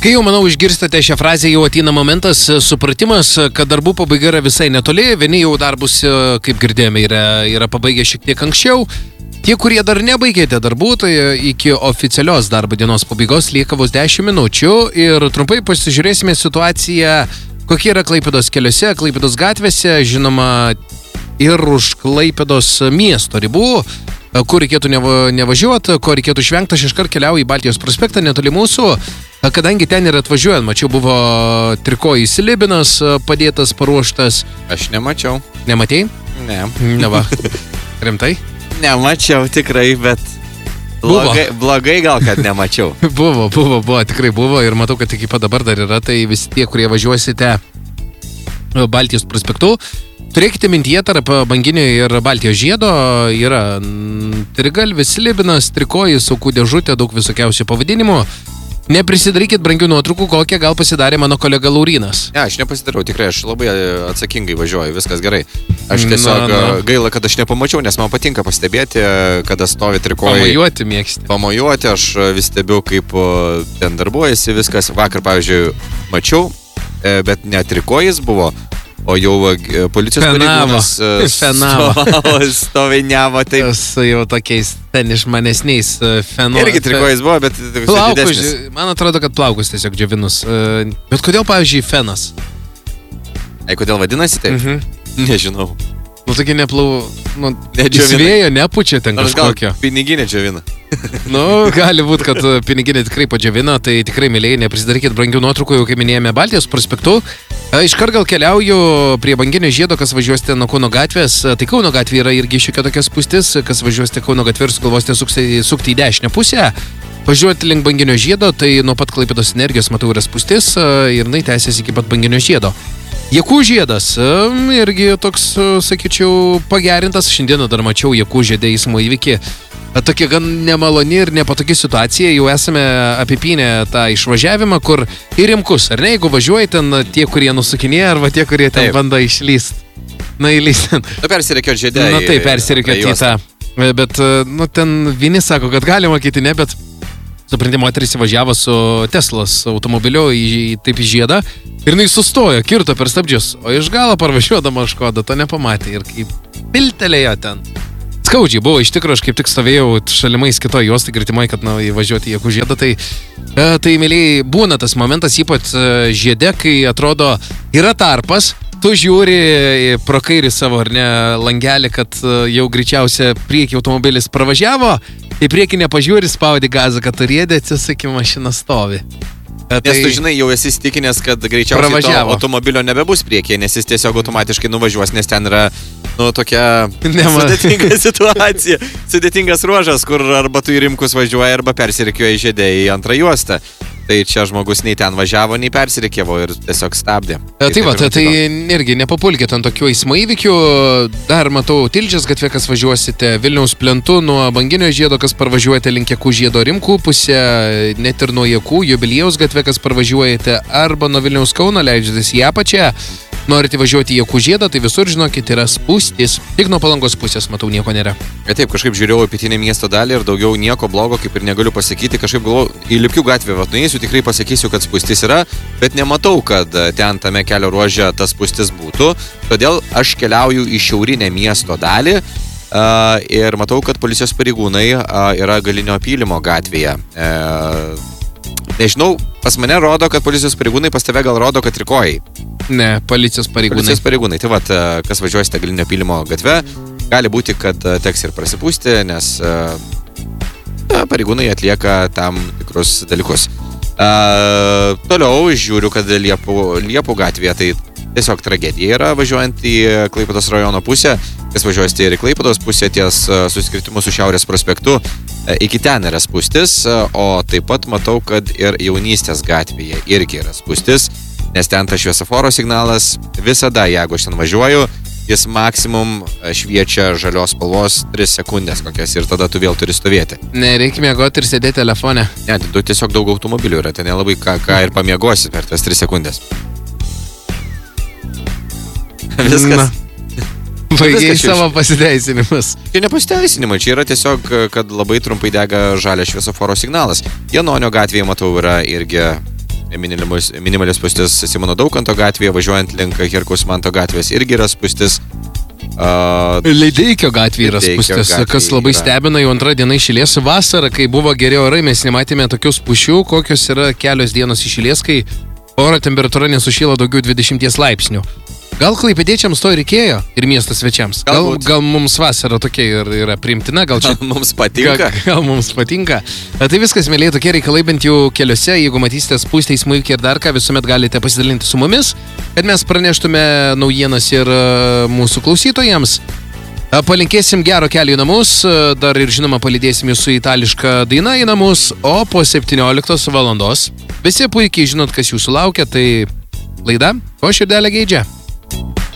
Kai jau, manau, išgirstate šią frazę, jau ateina momentas, supratimas, kad darbų pabaiga yra visai netoli. Vieni jau darbus, kaip girdėjome, yra pabaigę šiek tiek anksčiau. Tie, kurie dar nebaigėte darbų, tai iki oficialios darbo dienos pabaigos lieka vos 10 minučių. Ir trumpai pasižiūrėsime situaciją, kokie yra Klaipėdos keliuose, Klaipėdos gatvėse, žinoma, ir už Klaipėdos miesto ribų. Kur reikėtų nevažiuoti, ko reikėtų išvengti, aš iškart keliauju į Baltijos prospektą, netoli mūsų, kadangi ten ir atvažiuojant, mačiau, buvo trikojis Slibinas padėtas, paruoštas. Aš nemačiau. Nematei? Ne. Ne va. Rimtai? Nemačiau tikrai, bet blogai gal, kad nemačiau. Buvo, tikrai buvo ir matau, kad iki pat dabar dar yra, tai visi tie, kurie važiuosite Baltijos prospektu, turėkite mintyje tarp Banginio ir Baltijos žiedo yra trigalvis Slibinas, trikojis, aukų dėžutė, daug visokiausių pavadinimų. Neprisidarykit brangių nuotraukų, kokią gal pasidarė mano kolega Laurinas. Ne, aš nepasidarau, tikrai, aš labai atsakingai važiuoju, viskas gerai. Aš tiesiog gaila, kad aš nepamačiau, nes man patinka pastebėti, kada stovi trikojai. Pamojuoti mėgsti. Pamojuoti, aš vis stebiu, kaip ten darbuojasi viskas. Vakar, pavyzdžiui, mačiau, bet ne trikojis buvo, o jau policijos pareigūnas stoviniavo taip. Su jau tokiais ten išmanesniais fenų. Irgi trikojis buvo, bet plaukus, man atrodo, kad plaukus tiesiog džiovinus. Bet kodėl, pavyzdžiui, fenas? Kodėl vadinasi taip? Nežinau. Nu, tokia vėjo nepučia ten kažkokio. Piniginė džiovina. Nu, gali būti, kad piniginė tikrai padžiovina, tai tikrai, mėlyje, neprisidarykit brangių nuotraukų, jau kaip minėjome Baltijos prospektu. Iškart gal keliauju prie Banginio žiedo, kas važiuosite nuo Kauno gatvės. Tai Kauno gatvė yra irgi šiokia tokia spūstis, kas važiuosite Kauno gatvė ir sugalvosite sukti į dešinę pusę. Važiuoti link Banginio žiedo, tai nuo pat Klaipėdos energijos, matau, yra spūstis ir jinai tęsiasi iki pat Banginio žiedo. Jakų žiedas irgi toks, sakyčiau, pagerintas. Šiandieną dar mačiau Jakų žiedė eismo įvykį. Tokia gan nemaloni ir nepatogi situacija. Jau esame apipynę tą išvažiavimą, kur ir rimkus, ar ne, jeigu važiuoji ten tie, kurie nusukinėja, arba tie, kurie ten bando išlyst. Na, įlyst. Tu persirikiot žiedė. Na taip, persirikiot į tą. Bet, ten vieni sako, kad galima, kiti ne, bet supranti, moteris įvažiavo su Teslos automobiliu taip į žiedą ir jinai sustojo, kirto per stabdžius, o iš galo parvažiuodama Škoda to nepamatė ir kaip piltelėjo ten. Skaudžiai buvo, iš tikrųjų, aš kaip tik stovėjau šalimais kitoje juostai gretimai, kad įvažiuoti į Jakų žiedą, tai mėlyje, būna tas momentas, ypač žiede, kai atrodo yra tarpas, tu žiūri pro kairį savo, ar ne, langelį, kad jau greičiausia priekį automobilis pravažiavo, į priekį nepažiūri, spaudi gazą, kad riedė, atsisakė, mašina stovi. Nes tu žinai, jau esi įstikinęs, kad greičiausiai to automobilio nebebus priekyje, nes jis tiesiog automatiškai nuvažiuos, nes ten yra, tokia sudėtinga situacija, sudėtingas ruožas, kur arba tu į rimkus važiuoji, arba persirikioji žiedę į antrą juostą. Tai čia žmogus nei ten važiavo, nei persirikiavo ir tiesiog stabdė. Tai irgi nepapulkite ant tokių eismo įvykių. Dar matau Tilžės gatvė, kas važiuosite Vilniaus plentu nuo Banginio žiedo, kas parvažiuojate link Jakų žiedo Rimkų pusę, net ir nuo Jakų Jubiliejaus gatvė, kas parvažiuojate arba nuo Vilniaus Kauno, leidžiatės į apačią. Norite važiuoti į Jakų žiedą, tai visur, žinokit, yra spūstis. Tik nuo Palangos pusės, matau, nieko nėra. Taip, kažkaip žiūrėjau į pietinę miesto dalį ir daugiau nieko blogo, kaip ir negaliu pasakyti. Kažkaip galvoju, į Liukių gatvę nueisiu, tikrai pasakysiu, kad spūstis yra, bet nematau, kad ten tame kelio ruože tas spūstis būtų. Todėl aš keliauju į šiaurinę miesto dalį ir matau, kad policijos pareigūnai yra Galinio pylimo gatvėje. Nežinau, pas mane rodo, kad policijos pareigūnai, pas tave gal rodo, kad trikojai. Ne, policijos pareigūnai. Policijos pareigūnai. Tai vat, kas važiuosite Galinio pylimo gatve, gali būti, kad teks ir prasipūsti, nes pareigūnai atlieka tam tikrus dalykus. Toliau žiūriu, kad Liepų gatvėje tai tiesiog tragedija yra važiuojant į Klaipėdos rajono pusę. Kas važiuosite ir į Klaipėdos pusę ties susikirtimu su Šiaurės prospektu. Iki ten yra spūstis, o taip pat matau, kad ir Jaunystės gatvėje irgi yra spūstis, nes ten tas šviesoforo signalas visada, jeigu aš ten važiuoju, jis maksimum šviečia žalios spalvos 3 sekundės kokias ir tada tu vėl turi stovėti. Nereikia miegoti ir sėdėti telefone. Ne, tai tiesiog daug automobilių yra, ten nelabai ką ir pamiegosi per tas 3 sekundės. Viskas. Baigiai savo pasiteisinimus. Čia nepasiteisinimai, čia yra tiesiog, kad labai trumpai dega žalias šviesoforo signalas. Janonio gatvėje, matau, yra irgi minimalias spūstis Simono Daukanto gatvėje, važiuojant link Herkaus Manto gatvės irgi yra spūstis. Leideikio gatvėje yra spūstis, kas labai stebina, jau antrą dieną išėlės. Vasarą, kai buvo geri orai, mes nematėme tokių spūšių, kokios yra kelios dienos išėlės, kai oro temperatūra nesušyla daugiau 20 laipsnių. Gal klaipėdiečiams to reikėjo ir miesto svečiams? Gal mums vasara tokia yra priimtina, gal mums patinka. Gal mums patinka. Tai viskas, mėlyje, tokie reikalai bent jau keliuose. Jeigu matysite spūstį, smuikį ir dar ką, visuomet galite pasidalinti su mumis, kad mes praneštume naujienas ir mūsų klausytojams. Palinkėsim gero kelio į namus, dar ir žinoma palydėsim jūsų itališką dainą į namus, o po 17 valandos visi puikiai žinot, kas jūsų laukia, tai laida Ko širdelė geidžia.